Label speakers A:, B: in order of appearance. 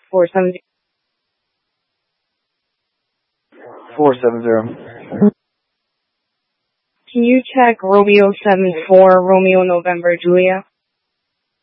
A: 470.
B: 470.
A: Can you check Romeo 74, Romeo November Julia?